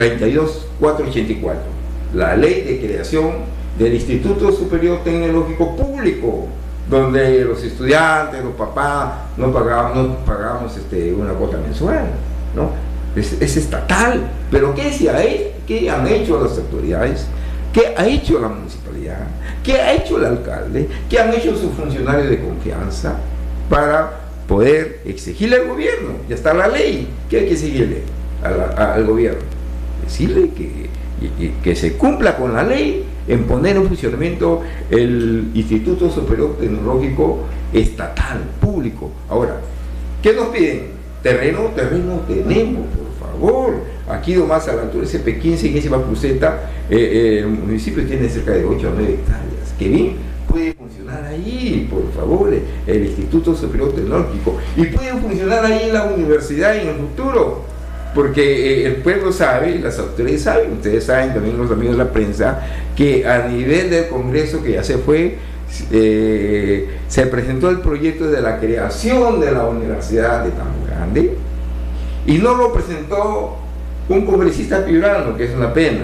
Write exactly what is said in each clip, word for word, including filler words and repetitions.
treinta y dos mil cuatrocientos ochenta y cuatro, la ley de creación del Instituto Superior Tecnológico Público, donde los estudiantes, los papás, no pagamos, no pagamos este, una cuota mensual, ¿no? Es, es estatal. Pero ¿qué, se ha hecho? ¿Qué han hecho las autoridades? ¿Qué ha hecho la municipalidad? ¿Qué ha hecho el alcalde? ¿Qué han hecho sus funcionarios de confianza para poder exigirle al gobierno? Ya está la ley. ¿Qué hay que exigirle a al gobierno? Decirle que, que, que se cumpla con la ley en poner en funcionamiento el Instituto Superior Tecnológico Estatal, público. Ahora, ¿qué nos piden? Terreno, terreno tenemos, por favor. Aquí nomás a la altura de C P quince, en esa cruceta, eh, eh, el municipio tiene cerca de ocho a nueve hectáreas. Que bien puede funcionar ahí, por favor, el Instituto Superior Tecnológico. Y puede funcionar ahí la universidad en el futuro. Porque eh, el pueblo sabe, las autoridades saben, ustedes saben, también los amigos de la prensa, que a nivel del Congreso, que ya se fue, eh, se presentó el proyecto de la creación de la Universidad de Tambo Grande, y no lo presentó un congresista piurano, que es una pena,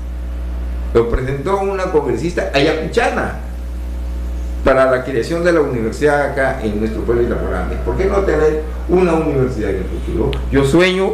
lo presentó una congresista ayacuchana para la creación de la universidad acá en nuestro pueblo de Tambo Grande. ¿Por qué no tener una universidad en el futuro? Yo sueño,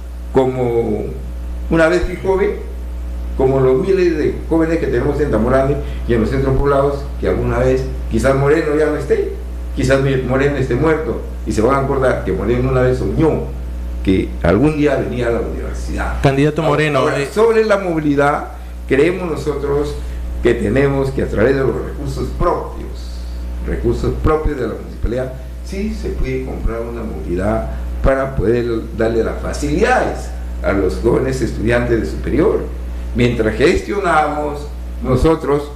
como una vez fui joven, como los miles de jóvenes que tenemos en Tambo Grande y en los centros poblados, que alguna vez, quizás Moreno ya no esté, quizás Moreno esté muerto, y se van a acordar que Moreno una vez soñó que algún día venía a la universidad. Candidato Moreno, ahora, ahora, sobre la movilidad, creemos nosotros que tenemos que, a través de los recursos propios, recursos propios de la municipalidad, sí se puede comprar una movilidad para poder darle las facilidades a los jóvenes estudiantes de superior. Mientras gestionamos nosotros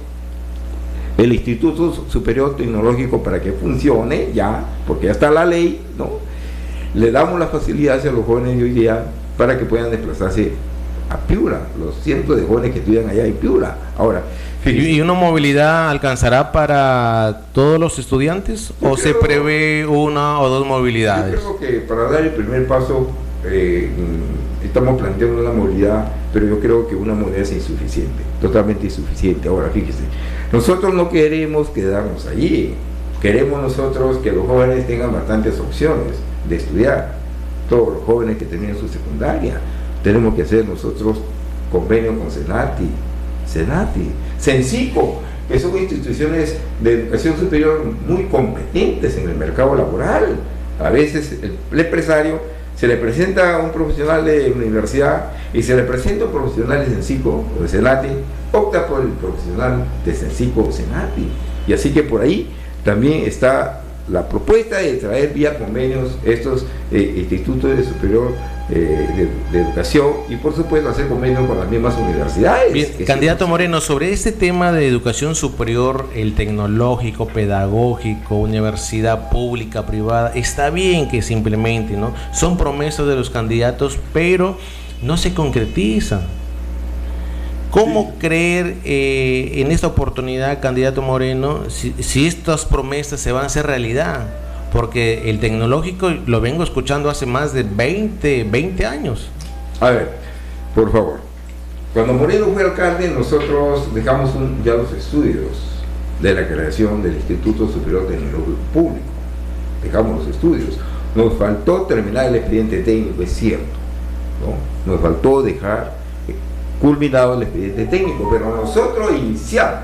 el Instituto Superior Tecnológico para que funcione ya, porque ya está la ley, ¿no? Le damos las facilidades a los jóvenes de hoy día para que puedan desplazarse a Piura, los cientos de jóvenes que estudian allá en Piura. Ahora, fíjense, ¿y una movilidad alcanzará para todos los estudiantes o creo, se prevé una o dos movilidades? Yo creo que para dar el primer paso eh, estamos planteando una movilidad, pero yo creo que una movilidad es insuficiente, totalmente insuficiente. Ahora, fíjese, nosotros no queremos quedarnos allí, queremos nosotros que los jóvenes tengan bastantes opciones de estudiar, todos los jóvenes que terminan su secundaria. Tenemos que hacer nosotros convenio con Senati, Senati, Sencico, que son instituciones de educación superior muy competentes en el mercado laboral. A veces el, el empresario se le presenta a un profesional de universidad y se le presenta un profesional de Sencico o de Senati, opta por el profesional de Sencico o Senati. Y así que por ahí también está la propuesta de traer vía convenios estos eh, institutos de superior eh, de, de educación, y por supuesto hacer convenios con las mismas universidades. Bien, candidato Moreno, sobre este tema de educación superior, el tecnológico, pedagógico, universidad pública, privada, está bien que se implemente, ¿no? Son promesas de los candidatos, pero no se concretizan. ¿Cómo sí. creer eh, en esta oportunidad, candidato Moreno, si, si estas promesas se van a hacer realidad? Porque el tecnológico lo vengo escuchando hace más de veinte años. A ver, por favor, cuando Moreno fue alcalde, nosotros dejamos un, ya los estudios de la creación del Instituto Superior Tecnológico Público. Dejamos los estudios. Nos faltó terminar el expediente técnico, es cierto, ¿no? Nos faltó dejar culminado el expediente técnico, pero nosotros iniciamos.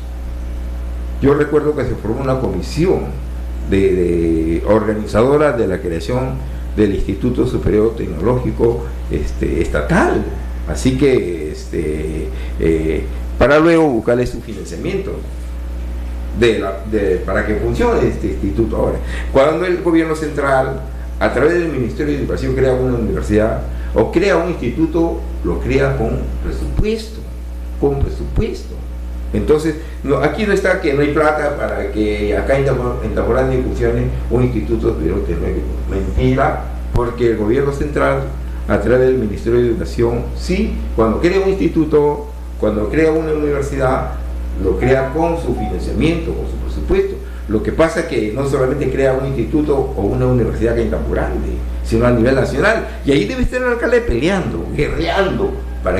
Yo recuerdo que se formó una comisión de, de organizadora de la creación del Instituto Superior Tecnológico este, estatal, así que este, eh, para luego buscarle su financiamiento de la, de, para que funcione este instituto. Ahora, cuando el gobierno central a través del Ministerio de Educación crea una universidad o crea un instituto, lo crea con presupuesto, con presupuesto. Entonces, no, aquí no está que no hay plata para que acá en Tambo Grande funcione un instituto superior tecnológico. Mentira, porque el gobierno central, a través del Ministerio de Educación, sí, cuando crea un instituto, cuando crea una universidad, lo crea con su financiamiento, con su presupuesto. Lo que pasa es que no solamente crea un instituto o una universidad que en Tambo Grande, sino a nivel nacional, y ahí debe estar el alcalde peleando, guerreando